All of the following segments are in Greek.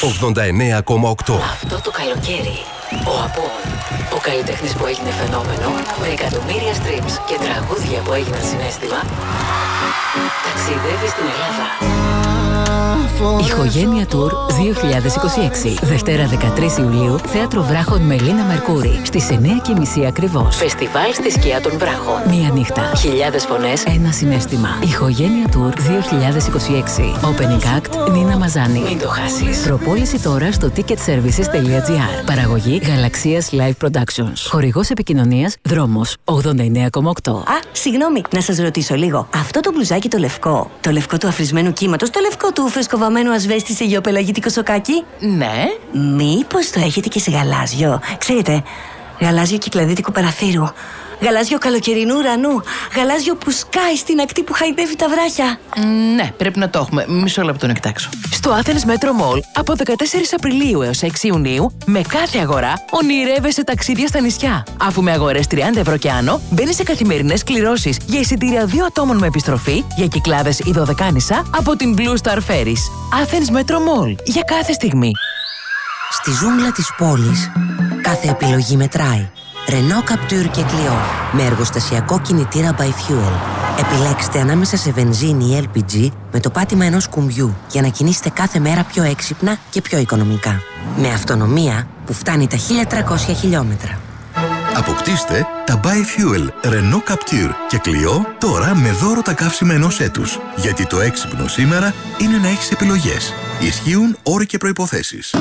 89,8. Αυτό το καλοκαίρι, ο Απόν, ο καλλιτέχνης που έγινε φαινόμενο, με εκατομμύρια streams και τραγούδια που έγιναν συναίσθημα, ταξιδεύει στην Ελλάδα. Ηχογένεια Tour 2026. Δευτέρα 13 Ιουλίου, Θέατρο Βράχων με Λίνα Μερκούρη. Στις 9:30 ακριβώς. Φεστιβάλ στη σκιά των Βράχων. Μία νύχτα. Χιλιάδες φωνές, ένα συναίσθημα. Ηχογένεια Tour 2026. Opening Act Νίνα Μαζάνη. Μην το χάσεις. Προπόληση τώρα στο ticketservices.gr. Παραγωγή Γαλαξίας Live Productions. Χορηγός επικοινωνίας Δρόμος 89,8. Α, συγγνώμη, να σας ρωτήσω λίγο. Αυτό το μπλουζάκι το λευκό του αφρισμένου κύματος, το λευκό του φρεσκοβαμένου ασβέστη σε γεωπελαγητικό σοκάκι. Ναι. Μήπως το έχετε και σε γαλάζιο? Ξέρετε, γαλάζιο κυκλαδίτικου παραθύρου. Γαλάζιο καλοκαιρινού ουρανού. Γαλάζιο που σκάει στην ακτή που χαϊδεύει τα βράχια. Ναι, πρέπει να το έχουμε. Μισό λεπτό να κοιτάξω. Στο Athens Metro Mall από 14 Απριλίου έως 6 Ιουνίου, με κάθε αγορά ονειρεύεσαι ταξίδια στα νησιά. Αφού με αγορές 30 ευρώ και άνω, μπαίνεις σε καθημερινές κληρώσεις για εισιτήρια 2 ατόμων με επιστροφή για Κυκλάδες ή Δωδεκάνησα από την Blue Star Ferries. Athens Metro Mall. Για κάθε στιγμή. Στη ζούγκλα της πόλης, κάθε επιλογή μετράει. Renault Captur και Clio με εργοστασιακό κινητήρα by Fuel. Επιλέξτε ανάμεσα σε βενζίνη ή LPG με το πάτημα ενός κουμπιού για να κινήσετε κάθε μέρα πιο έξυπνα και πιο οικονομικά. Με αυτονομία που φτάνει τα 1300 χιλιόμετρα. Αποκτήστε τα By Fuel Renault Captur και Clio τώρα με δώρο τα καύσιμα ενός έτους. Γιατί το έξυπνο σήμερα είναι να έχεις επιλογές. Ισχύουν όροι και προϋποθέσεις.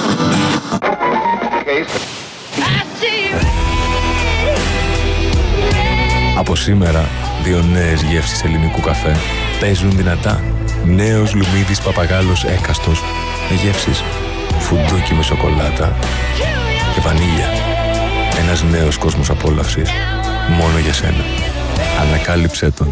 Από σήμερα, 2 νέες γεύσεις ελληνικού καφέ παίζουν δυνατά. Νέος Λουμίδης Παπαγάλος Έκαστος με γεύσεις φουντούκι με σοκολάτα και βανίλια. Ένας νέος κόσμος απόλαυσης μόνο για σένα. Ανακάλυψέ τον.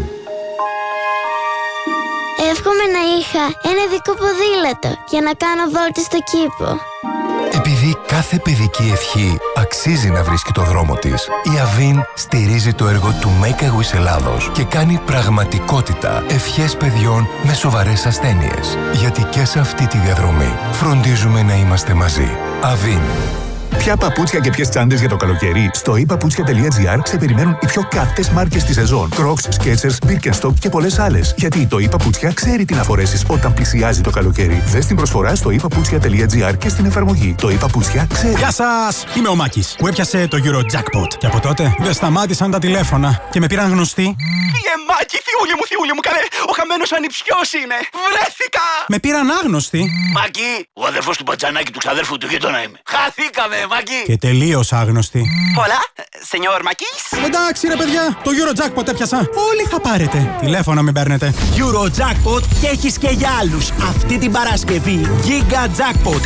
Εύχομαι να είχα ένα δικό ποδήλατο για να κάνω βόλτες στο κήπο. Επειδή κάθε παιδική ευχή αξίζει να βρίσκει το δρόμο της, η Αβίν στηρίζει το έργο του Make a Wish Ελλάδος και κάνει πραγματικότητα ευχές παιδιών με σοβαρές ασθένειες. Γιατί και σε αυτή τη διαδρομή φροντίζουμε να είμαστε μαζί. Αβίν. Ποια παπούτσια και ποιες τσάντες για το καλοκαίρι? Στο ipaputsια.gr σε περιμένουν οι πιο καυτές μάρκες της σεζόν. Crocs, Skechers, Birkenstock και πολλές άλλες. Γιατί το iPaputsια ξέρει τι να φορέσεις όταν πλησιάζει το καλοκαίρι. Δες την προσφορά στο ipaputsya.gr και στην εφαρμογή. Το iPaputsια ξέρει. Γεια σας! Είμαι ο Μάκης που έπιασε το Eurojackpot. Και από τότε δεν σταμάτησαν τα τηλέφωνα και με πήραν γνωστοί. Μάκη, θειούλη μου, καλέ! Ο χαμένος ανιψιός είμαι! Βρέθηκα! Με πήραν άγνωστοι. Μάκη, ο αδερφός του Μπατζανάκη του ξαδέρφου του γείτονα είμαι. Χαθήκαμε, Μάκη! Και τελείως άγνωστοι. Πολλά, σενιόρ Μάκης. Εντάξει ρε παιδιά, το Eurojackpot έπιασα. Όλοι θα πάρετε. Τηλέφωνα μην παίρνετε. Eurojackpot και έχεις και για άλλους. Αυτή την Παρασκευή Giga Jackpot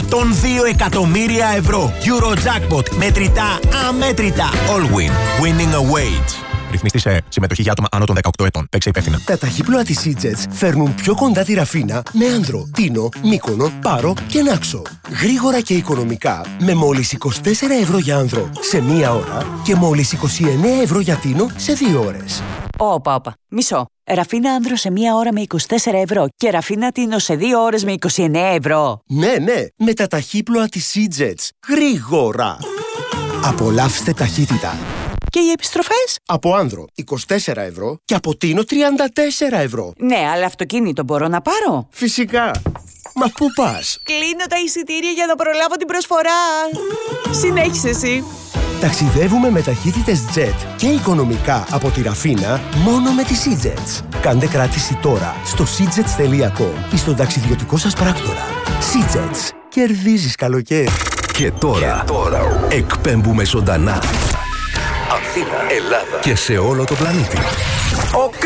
102 εκατομμύρια ευρώ. Eurojackpot μετρητά αμέτρητα. All win. Winning awaits. Ρυθμιστή σε συμμετοχή για άτομα άνω των 18 ετών. Παίξε υπεύθυνα. Τα ταχύπλοα της Seajets φέρνουν πιο κοντά τη Ραφίνα με Άνδρο, Τίνο, Μύκονο, Πάρο και Νάξο. Γρήγορα και οικονομικά με μόλις 24 ευρώ για Άνδρο σε 1 ώρα και μόλις 29 ευρώ για Τίνο σε 2 ώρες. Όπα. Μισό. Ραφίνα Άνδρο σε 1 ώρα με 24 ευρώ και Ραφίνα Τίνο σε 2 ώρες με 29 ευρώ. Ναι, με τα ταχύπλοα της Seajets. Γρήγορα. Απολαύστε ταχύτητα. Και οι επιστροφές? Από Άνδρο 24 ευρώ και από Τίνο 34 ευρώ. Ναι, αλλά αυτοκίνητο μπορώ να πάρω? Φυσικά. Μα πού πας? Κλείνω τα εισιτήρια για να προλάβω την προσφορά. Συνέχισε εσύ. Ταξιδεύουμε με ταχύτητες jet και οικονομικά από τη Ραφίνα μόνο με τη Seajets. Κάντε κράτηση τώρα στο seajets.com ή στον ταξιδιωτικό σας πράκτορα. Seajets. Κερδίζεις καλοκαίρι. Και τώρα εκπέμπουμε ζωντανά Αθήνα, Ελλάδα και σε όλο το πλανήτη. Οκ.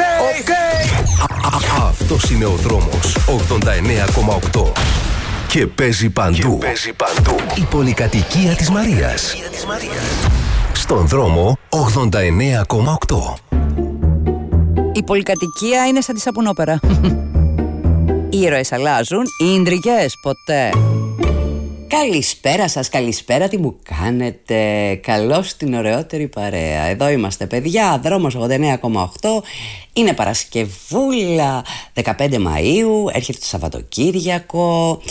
Αυτός είναι ο δρόμος 89,8 και παίζει παντού. Η πολυκατοικία της Μαρίας. Στον δρόμο 89,8. Η πολυκατοικία είναι σαν τη σαπουνόπερα. Οι ήρωες αλλάζουν, οι ίνδρικες ποτέ. Καλησπέρα σας, καλησπέρα, τι μου κάνετε? Καλώς την ωραιότερη παρέα. Εδώ είμαστε παιδιά, δρόμος 89,8. Είναι Παρασκευούλα, 15 Μαΐου, έρχεται το Σαββατοκύριακο.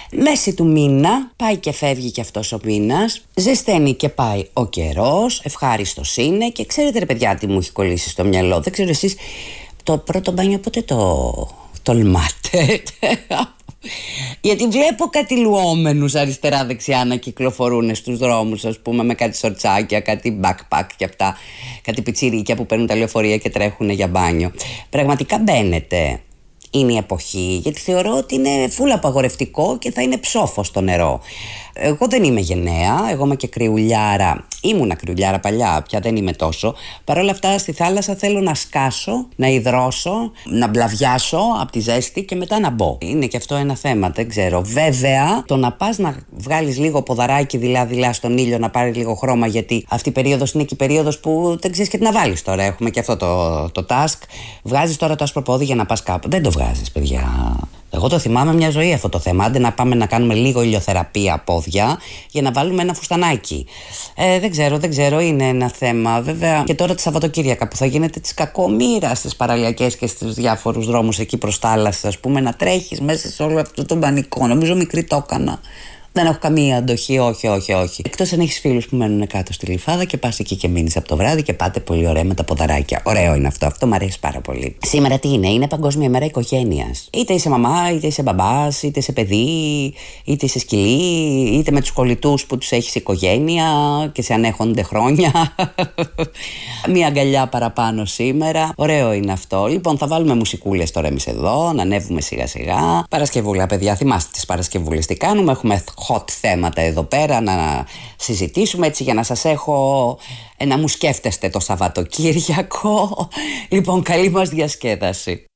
Μέση του μήνα πάει και φεύγει και αυτός ο μήνας. Ζεσταίνει και πάει ο καιρός. Ευχάριστος είναι. Και ξέρετε ρε παιδιά τι μου έχει κολλήσει στο μυαλό. Δεν ξέρω εσείς, το πρώτο μπάνιο πότε το τολμάτε? Γιατί βλέπω κάτι λουόμενους αριστερά-δεξιά να κυκλοφορούν στους δρόμους, ας πούμε, με κάτι σορτσάκια, κάτι backpack και αυτά, κάτι πιτσιρίκια που παίρνουν τα λεωφορεία και τρέχουν για μπάνιο. Πραγματικά μπαίνετε. Είναι η εποχή, γιατί θεωρώ ότι είναι φουλ απαγορευτικό και θα είναι ψόφο στο νερό. Εγώ δεν είμαι γενναία, εγώ είμαι και κρυουλιάρα. Ήμουνα κρυουλιάρα παλιά, πια δεν είμαι τόσο. Παρ' όλα αυτά στη θάλασσα θέλω να σκάσω, να υδρώσω, να μπλαβιάσω από τη ζέστη και μετά να μπω. Είναι και αυτό ένα θέμα, δεν ξέρω. Βέβαια, το να πας να βγάλεις λίγο ποδαράκι δειλά-δειλά στον ήλιο, να πάρει λίγο χρώμα, γιατί αυτή η περίοδος είναι και η περίοδος που δεν ξέρεις και τι να βάλεις τώρα. Έχουμε και αυτό το task. Βγάζεις τώρα το άσπρο πόδι για να πας κάπου. Δεν το βγάζεις, παιδιά. Εγώ το θυμάμαι μια ζωή αυτό το θέμα. Άντε να πάμε να κάνουμε λίγο ηλιοθεραπεία πόδια για να βάλουμε ένα φουστανάκι. Δεν ξέρω, είναι ένα θέμα. Βέβαια και τώρα τη Σαββατοκύριακα που θα γίνεται της κακομοίρας στις παραλιακές και στους διάφορους δρόμους εκεί προς θάλασσα, ας πούμε, να τρέχεις μέσα σε όλο αυτό το πανικό. Νομίζω μικρή το έκανα. Δεν έχω καμία αντοχή, όχι. Εκτός αν έχεις φίλους που μένουν κάτω στη Λιφάδα και πας εκεί και μείνεις από το βράδυ και πάτε πολύ ωραία με τα ποδαράκια. Ωραίο είναι αυτό, αυτό μου αρέσει πάρα πολύ. Σήμερα τι είναι Παγκόσμια Μέρα Οικογένειας. Είτε είσαι μαμά, είτε είσαι μπαμπάς, είτε είσαι παιδί, είτε είσαι σκυλί, είτε με τους κολλητούς που τους έχεις οικογένεια και σε ανέχονται χρόνια. Μία αγκαλιά παραπάνω σήμερα. Ωραίο είναι αυτό. Λοιπόν, θα βάλουμε μουσικούλες τώρα εμείς εδώ, να ανέβουμε σιγά-σιγά. Παρασκευούλα, παιδιά, θυμάστε τις Παρασκευούλες τι κάνουμε. Έχουμε hot θέματα εδώ πέρα να συζητήσουμε, έτσι για να σας έχω να μου σκέφτεστε το Σαββατοκύριακο. Λοιπόν, καλή μας διασκέδαση.